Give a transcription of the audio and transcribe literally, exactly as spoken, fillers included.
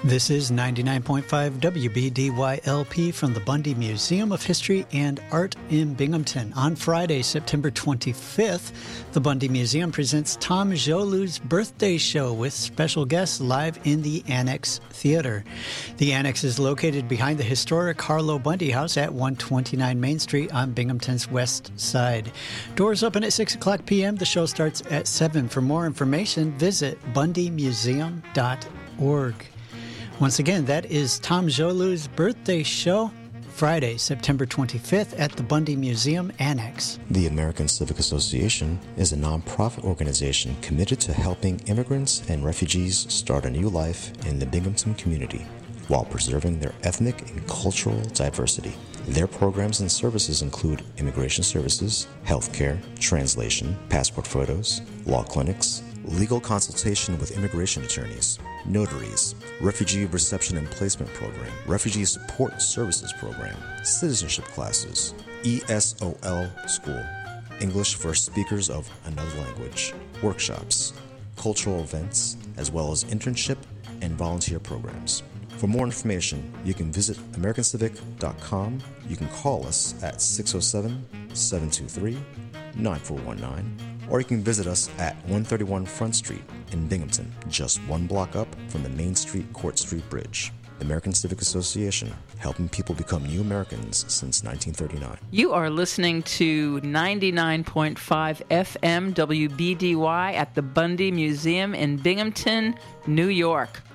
This is ninety-nine point five W B D Y L P from the Bundy Museum of History and Art in Binghamton. On Friday, September twenty-fifth, the Bundy Museum presents Tom Jolu's birthday show with special guests live in the Annex Theater. The Annex is located behind the historic Harlow Bundy House at one twenty-nine Main Street on Binghamton's west side. Doors open at six o'clock p.m. The show starts at seven. For more information, visit bundy museum dot org. Once again, that is Tom Jolu's birthday show, Friday, September twenty-fifth at the Bundy Museum Annex. The American Civic Association is a nonprofit organization committed to helping immigrants and refugees start a new life in the Binghamton community while preserving their ethnic and cultural diversity. Their programs and services include immigration services, healthcare, translation, passport photos, law clinics, legal consultation with immigration attorneys, notaries, refugee reception and placement program, refugee support services program, citizenship classes, E S O L school, English for speakers of another language, workshops, cultural events, as well as internship and volunteer programs. For more information, you can visit american civic dot com. You can call us at six oh seven, seven two three, nine four one nine, or you can visit us at one thirty-one Front Street in Binghamton, just one block up from the Main Street Court Street Bridge. The American Civic Association, helping people become new Americans since nineteen thirty-nine. You are listening to ninety-nine point five F M W B D Y at the Bundy Museum in Binghamton, New York.